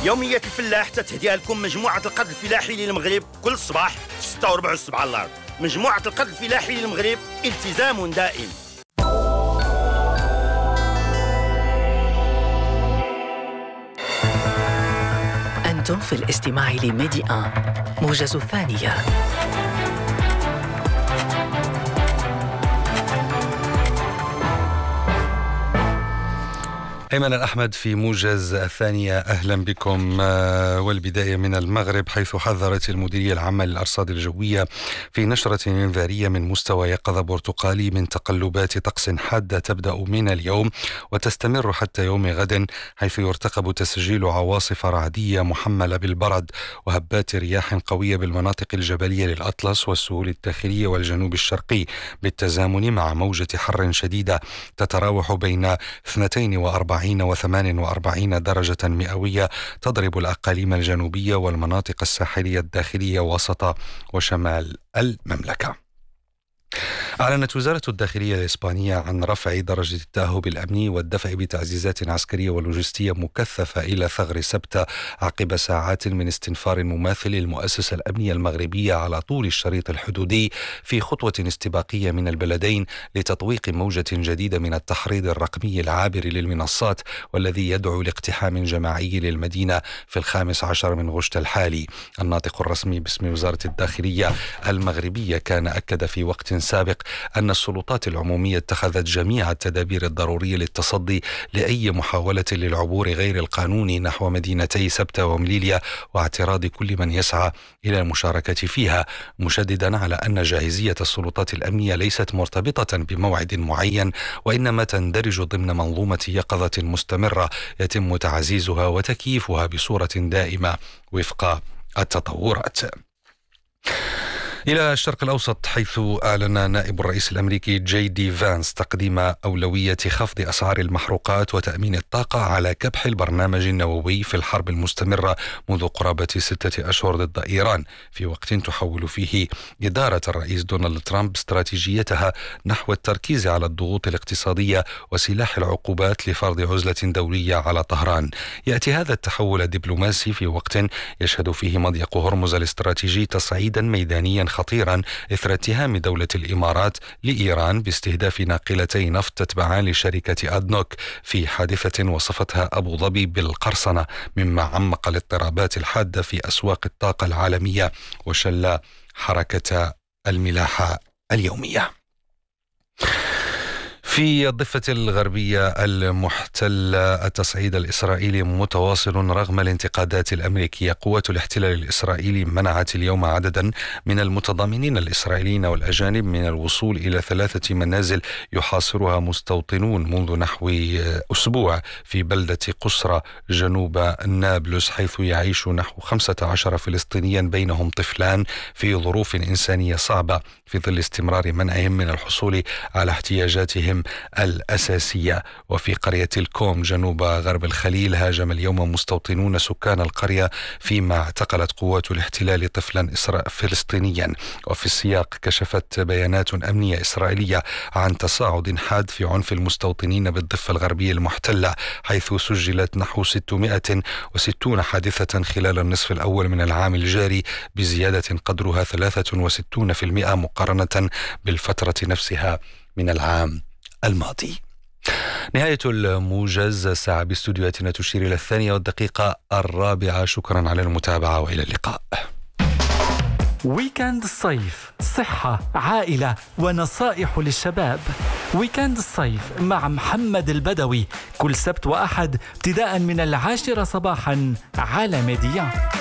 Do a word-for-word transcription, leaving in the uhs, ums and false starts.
يومية الفلاح تتهديها لكم مجموعة القرض الفلاحي للمغرب كل صباح في ستة وربع الصبح على الأرض. مجموعة القرض الفلاحي للمغرب، التزام دائم. أنتم في الاستماع لميدي آن موجز الثانية. أيمن الأحمد في موجز الثانية، أهلا بكم. والبداية من المغرب، حيث حذرت المديرية العامة للأرصاد الجوية في نشرة إنذارية من مستوى يقظة برتقالي من تقلبات طقس حادة تبدأ من اليوم وتستمر حتى يوم غد، حيث يرتقب تسجيل عواصف رعدية محملة بالبرد وهبات رياح قوية بالمناطق الجبلية للأطلس والسهول الداخلية والجنوب الشرقي، بالتزامن مع موجة حر شديدة تتراوح بين اثنتين وأربعين وثمان وأربعين درجة مئوية، تضرب الأقاليم الجنوبية والمناطق الساحلية الداخلية وسط وشمال المملكة. أعلنت وزارة الداخلية الإسبانية عن رفع درجة التأهب الأمني والدفع بتعزيزات عسكرية ولوجستية مكثفة إلى ثغر سبتة عقب ساعات من استنفار مماثل للمؤسسة الأمنية المغربية على طول الشريط الحدودي، في خطوة استباقية من البلدين لتطويق موجة جديدة من التحريض الرقمي العابر للمنصات، والذي يدعو لاقتحام جماعي للمدينة في الخامس عشر من غشت الحالي. الناطق الرسمي باسم وزارة الداخلية المغربية كان أكد في وقت سابق أن السلطات العمومية اتخذت جميع التدابير الضرورية للتصدي لأي محاولة للعبور غير القانوني نحو مدينتي سبتة ومليليا، واعتراض كل من يسعى إلى المشاركة فيها، مشددا على أن جاهزية السلطات الأمنية ليست مرتبطة بموعد معين، وإنما تندرج ضمن منظومة يقظة مستمرة يتم تعزيزها وتكييفها بصورة دائمة وفق التطورات. إلى الشرق الأوسط، حيث أعلن نائب الرئيس الأمريكي جي دي فانس تقديم أولوية خفض أسعار المحروقات وتأمين الطاقة على كبح البرنامج النووي في الحرب المستمرة منذ قرابة ستة أشهر ضد إيران، في وقت تحول فيه إدارة الرئيس دونالد ترامب استراتيجيتها نحو التركيز على الضغوط الاقتصادية وسلاح العقوبات لفرض عزلة دولية على طهران. يأتي هذا التحول الدبلوماسي في وقت يشهد فيه مضيق هرمز الاستراتيجي تصعيدا ميدانيا خطيرا إثر اتهام دولة الإمارات لإيران باستهداف ناقلتي نفط تتبعان لشركة أدنوك في حادثة وصفتها أبو ظبي بالقرصنة، مما عمق الاضطرابات الحادة في أسواق الطاقة العالمية وشل حركة الملاحة اليومية. في الضفة الغربية المحتلة، التصعيد الإسرائيلي متواصل رغم الانتقادات الأمريكية. قوات الاحتلال الإسرائيلي منعت اليوم عددا من المتضامنين الإسرائيليين والأجانب من الوصول إلى ثلاثة منازل يحاصرها مستوطنون منذ نحو أسبوع في بلدة قسرة جنوب نابلس، حيث يعيش نحو خمسة عشر فلسطينيا بينهم طفلان في ظروف إنسانية صعبة، في ظل استمرار منعهم من الحصول على احتياجاتهم الأساسية. وفي قرية الكوم جنوب غرب الخليل، هاجم اليوم مستوطنون سكان القرية فيما اعتقلت قوات الاحتلال طفلا فلسطينيا. وفي السياق، كشفت بيانات أمنية إسرائيلية عن تصاعد حاد في عنف المستوطنين بالضفة الغربية المحتلة، حيث سجلت نحو ستمائة وستين حادثة خلال النصف الأول من العام الجاري، بزيادة قدرها ثلاثة وستين بالمئة مقارنة بالفترة نفسها من العام الماضي. نهاية الموجز. الساعة باستوديوهاتنا تشير إلى الثانية والدقيقة الرابعة. شكرا على المتابعة وإلى اللقاء. ويكند الصيف، صحة، عائلة ونصائح للشباب. ويكند الصيف مع محمد البدوي كل سبت وأحد ابتداء من العاشرة صباحا على ميديا.